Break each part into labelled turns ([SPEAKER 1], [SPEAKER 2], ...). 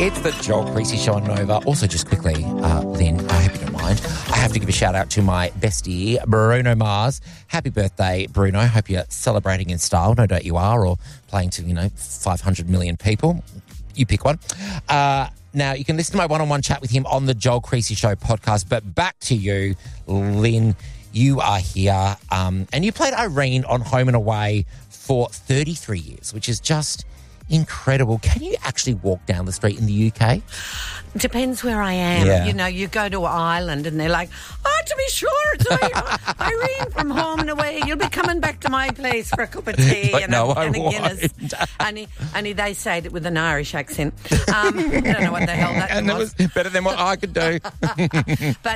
[SPEAKER 1] It's the Joel Creasy Show on Nova. Also, just quickly, Lynn, I hope you don't mind, I have to give a shout out to my bestie, Bruno Mars. Happy birthday, Bruno. Hope you're celebrating in style. No doubt you are, or playing to, 500 million people. You pick one. Now, you can listen to my one-on-one chat with him on the Joel Creasy Show podcast. But back to you, Lynn. You are here, and you played Irene on Home and Away for 33 years, which is just incredible. Can you actually walk down the street in the UK?
[SPEAKER 2] Depends where I am.
[SPEAKER 1] Yeah.
[SPEAKER 2] You go to Ireland and they're like, to be sure, it's Irene from Home and Away. You'll be coming back to my place for a cup of tea
[SPEAKER 1] But
[SPEAKER 2] and
[SPEAKER 1] no,
[SPEAKER 2] a Guinness. And they said it with an Irish accent. I don't know what the hell that
[SPEAKER 1] And
[SPEAKER 2] was.
[SPEAKER 1] it was better than what I could do.
[SPEAKER 2] But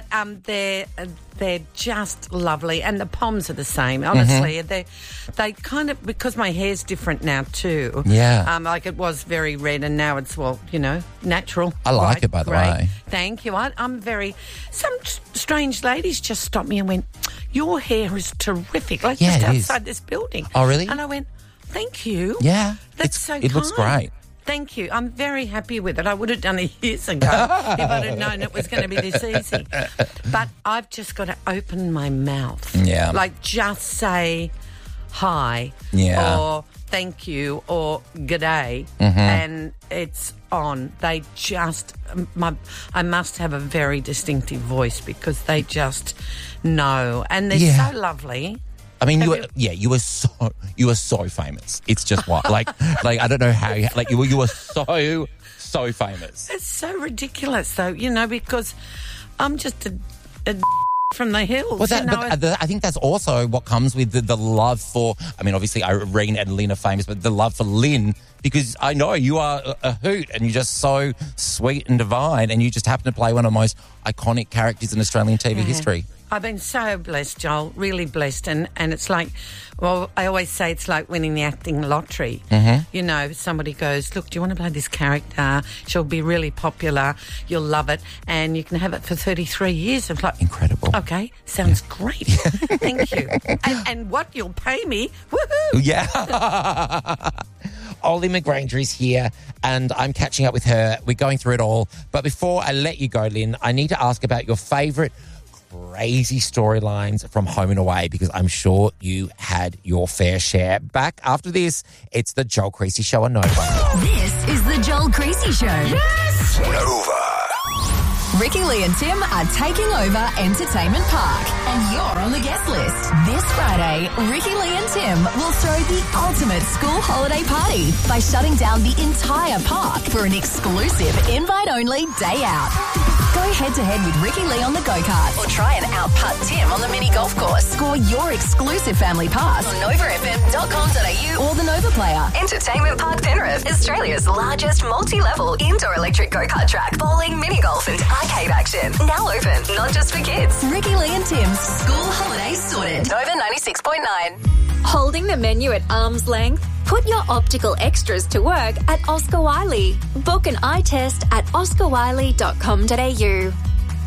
[SPEAKER 2] they're just lovely, and the poms are the same. Honestly, they kind of, because my hair's different now too.
[SPEAKER 1] Yeah.
[SPEAKER 2] Like it was very red, and now it's natural.
[SPEAKER 1] I like it, by the way.
[SPEAKER 2] Thank you. I'm very. Some strange ladies just stopped me and went, "Your hair is terrific." Like
[SPEAKER 1] Yeah,
[SPEAKER 2] just
[SPEAKER 1] it
[SPEAKER 2] outside
[SPEAKER 1] is.
[SPEAKER 2] this building.
[SPEAKER 1] Oh, really?
[SPEAKER 2] And I went, "Thank you."
[SPEAKER 1] Yeah.
[SPEAKER 2] That's so
[SPEAKER 1] It looks
[SPEAKER 2] kind.
[SPEAKER 1] great.
[SPEAKER 2] Thank you. I'm very happy with it. I would have done it years ago if I'd have known it was going to be this easy. But I've just got to open my mouth.
[SPEAKER 1] Yeah.
[SPEAKER 2] Like just say hi or thank you or g'day and it's on. They just, I must have a very distinctive voice because they just know. And they're so lovely.
[SPEAKER 1] I mean, you were so famous. It's just what, like I don't know how, you were so famous.
[SPEAKER 2] It's so ridiculous, though, because I'm just a from the hills.
[SPEAKER 1] Well, I think that's also what comes with the love for. I mean, obviously Irene and Lynn are famous, but the love for Lynn, because I know you are a hoot and you're just so sweet and divine, and you just happen to play one of the most iconic characters in Australian TV history.
[SPEAKER 2] I've been so blessed, Joel, really blessed. And it's like, well, I always say it's like winning the acting lottery. Somebody goes, look, do you want to play this character? She'll be really popular. You'll love it. And you can have it for 33 years. It's like,
[SPEAKER 1] incredible.
[SPEAKER 2] Okay, sounds great. Thank you. And what you'll pay me, woohoo!
[SPEAKER 1] Yeah. Ollie McGranger is here, and I'm catching up with her. We're going through it all. But before I let you go, Lynn, I need to ask about your favourite crazy storylines from Home and Away, because I'm sure you had your fair share. Back after this, it's the Joel Creasy Show on Nova.
[SPEAKER 3] This is the Joel Creasy Show. Yes!
[SPEAKER 4] Nova.
[SPEAKER 3] Ricky Lee and Tim are taking over Entertainment Park, and you're on the guest list. This Friday, Ricky Lee and Tim will throw the ultimate school holiday party by shutting down the entire park for an exclusive invite-only day out. Go head-to-head with Ricky Lee on the go-kart or try and out-putt Tim on the mini golf course. Score your exclusive family pass on novafm.com.au or the Nova Player. Entertainment Park Penrith, Australia's largest multi-level indoor electric go-kart track, bowling, mini golf and arcade action. Now open, not just for kids. Ricky Lee and Tim's School Holidays Sorted. Nova 96.9.
[SPEAKER 5] Holding the menu at arm's length? Put your optical extras to work at Oscar Wiley. Book an eye test at oscarwiley.com.au.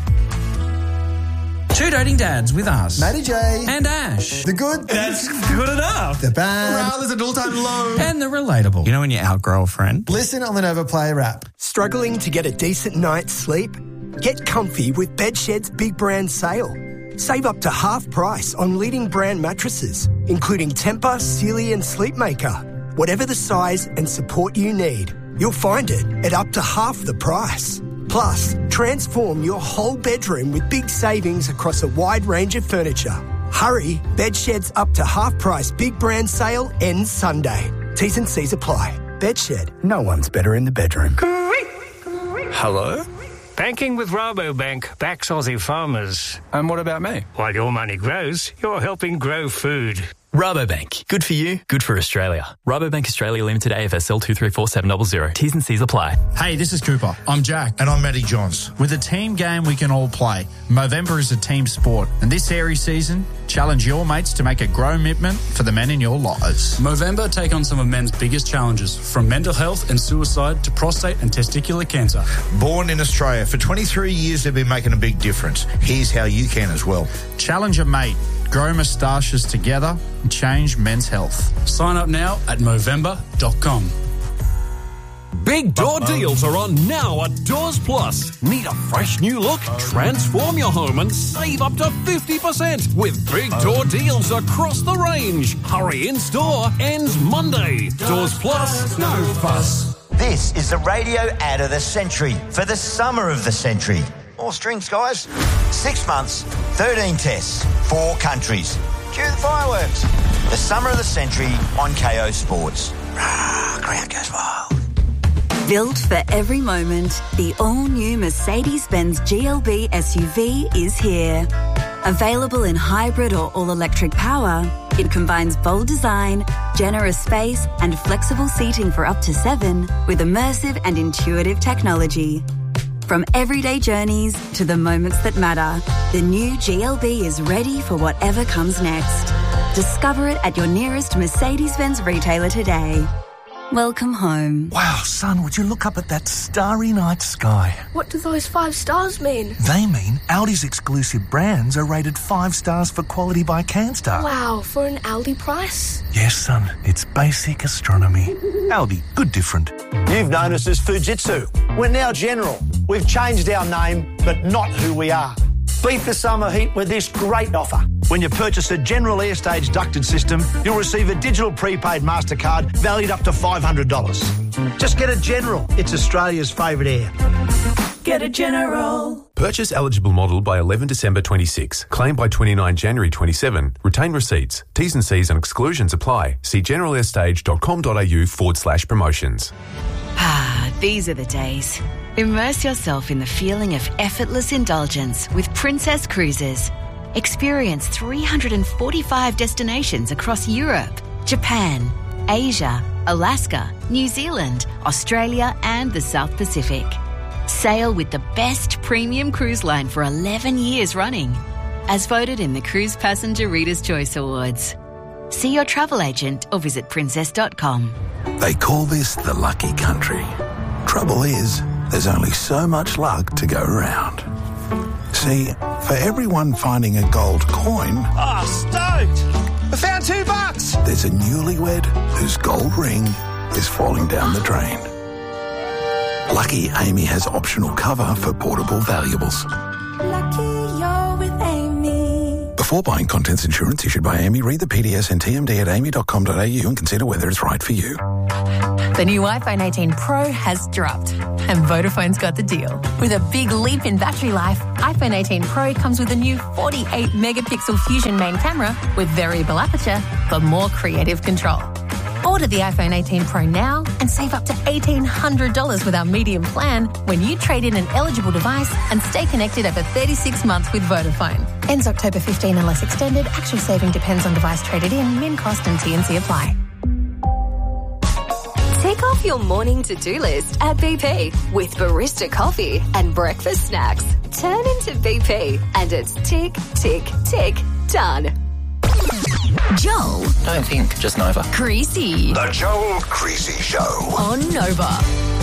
[SPEAKER 6] Two Doting Dads with us.
[SPEAKER 7] Matty J.
[SPEAKER 6] And Ash.
[SPEAKER 7] The good.
[SPEAKER 6] That's good enough.
[SPEAKER 7] The bad.
[SPEAKER 8] Morale is at all-time low.
[SPEAKER 6] And the relatable. You know when you outgrow a friend?
[SPEAKER 7] Listen on the Nova Player app.
[SPEAKER 9] Struggling to get a decent night's sleep? Get comfy with Bedshed's big brand sale. Save up to half price on leading brand mattresses, including Tempur, Sealy and Sleepmaker. Whatever the size and support you need, you'll find it at up to half the price. Plus, transform your whole bedroom with big savings across a wide range of furniture. Hurry, Bedshed's up to half price big brand sale ends Sunday. T's and C's apply. Bedshed, no one's better in the bedroom.
[SPEAKER 10] Hello? Banking with Rabobank backs Aussie farmers.
[SPEAKER 8] And what about me?
[SPEAKER 10] While your money grows, you're helping grow food.
[SPEAKER 11] Rabobank. Good for you, good for Australia. Rabobank Australia Limited AFSL 234700. T's and C's apply.
[SPEAKER 12] Hey, this is Cooper. I'm Jack.
[SPEAKER 13] And I'm Matty Johns.
[SPEAKER 12] With a team game we can all play, Movember is a team sport. And this Aries season, challenge your mates to make a grow commitment for the men in your lives.
[SPEAKER 14] Movember take on some of men's biggest challenges, from mental health and suicide to prostate and testicular cancer.
[SPEAKER 13] Born in Australia, for 23 years they've been making a big difference. Here's how you can as well.
[SPEAKER 12] Challenge a mate. Grow moustaches together and change men's health.
[SPEAKER 14] Sign up now at Movember.com.
[SPEAKER 4] Big door deals are on now at Doors Plus. Need a fresh new look? Transform your home and save up to 50% with big door deals across the range. Hurry in store, ends Monday. Doors Plus, no fuss.
[SPEAKER 7] This is the radio ad of the century for the summer of the century. More strings, guys. 6 months, 13 tests, 4 countries. Cue the fireworks. The summer of the century on KO Sports. Crowd goes wild.
[SPEAKER 15] Built for every moment, the all-new Mercedes-Benz GLB SUV is here. Available in hybrid or all-electric power, it combines bold design, generous space and flexible seating for up to 7 with immersive and intuitive technology. From everyday journeys to the moments that matter, the new GLB is ready for whatever comes next. Discover it at your nearest Mercedes-Benz retailer today. Welcome home.
[SPEAKER 16] Wow, son, would you look up at that starry night sky?
[SPEAKER 17] What do those 5 stars mean?
[SPEAKER 16] They mean Aldi's exclusive brands are rated 5 stars for quality by CanStar.
[SPEAKER 17] Wow, for an Aldi price?
[SPEAKER 16] Yes, son, it's basic astronomy. Aldi, good different.
[SPEAKER 18] You've known us as Fujitsu. We're now General. We've changed our name, but not who we are. Beat the summer heat with this great offer. When you purchase a General Airstage ducted system, you'll receive a digital prepaid MasterCard valued up to $500. Just get a General. It's Australia's favourite air.
[SPEAKER 19] Get a General.
[SPEAKER 20] Purchase eligible model by 11 December 26. Claim by 29 January 27. Retain receipts. T's and C's and exclusions apply. See generalairstage.com.au/promotions.
[SPEAKER 21] These are the days. Immerse yourself in the feeling of effortless indulgence with Princess Cruises. Experience 345 destinations across Europe, Japan, Asia, Alaska, New Zealand, Australia and the South Pacific. Sail with the best premium cruise line for 11 years running, as voted in the Cruise Passenger Reader's Choice Awards. See your travel agent or visit princess.com.
[SPEAKER 22] They call this the lucky country. Trouble is, there's only so much luck to go around. See, for everyone finding a gold coin...
[SPEAKER 18] Oh, stoked! I found $2!
[SPEAKER 22] There's a newlywed whose gold ring is falling down the drain. Lucky Amy has optional cover for portable valuables.
[SPEAKER 19] Lucky you're with Amy.
[SPEAKER 22] Before buying contents insurance issued by Amy, read the PDS and TMD at amy.com.au and consider whether it's right for you.
[SPEAKER 23] The new iPhone 18 Pro has dropped, and Vodafone's got the deal. With a big leap in battery life, iPhone 18 Pro comes with a new 48-megapixel Fusion main camera with variable aperture for more creative control. Order the iPhone 18 Pro now and save up to $1,800 with our medium plan when you trade in an eligible device and stay connected over 36 months with Vodafone. Ends October 15 unless extended. Actual saving depends on device traded in. Min cost and T&C apply.
[SPEAKER 5] Tick off your morning to-do list at BP with barista coffee and breakfast snacks. Turn into BP and it's tick, tick, tick, done.
[SPEAKER 3] Joel.
[SPEAKER 24] Don't think, just Nova.
[SPEAKER 3] Creasy.
[SPEAKER 25] The Joel Creasy Show.
[SPEAKER 3] On Nova.